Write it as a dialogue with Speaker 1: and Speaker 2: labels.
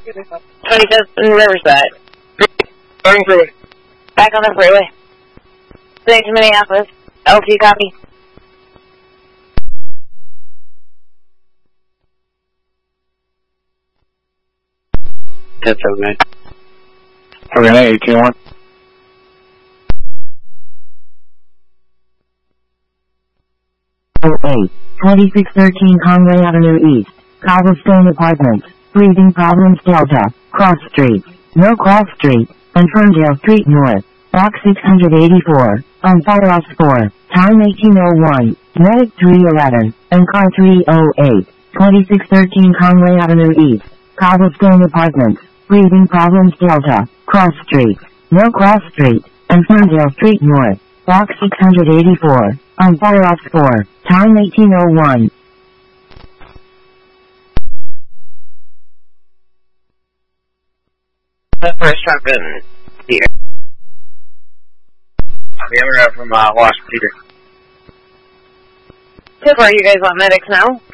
Speaker 1: 25th and Riverside.
Speaker 2: Starting freeway.
Speaker 1: Back on the freeway. Thanks, Minneapolis. LT copy.
Speaker 2: That's okay. Okay, 18-1.
Speaker 3: Oh 8, 2613 Conway Avenue East, Cobblestone Apartments, Breathing Problems Delta, Cross Street, No Cross Street, and Ferndale Street North, Box 684, on Firehouse 4, time 1801, Medic 311, and Car 308, 2613 Conway Avenue East, Cobblestone Apartments, Breathing Problems Delta, Cross Street, No Cross Street, and Ferndale Street North, Box 684, on Firehouse 4, time 1801.
Speaker 1: The first truck in here.
Speaker 2: Yeah, we're out from Washington.
Speaker 1: So far, you guys want medics now?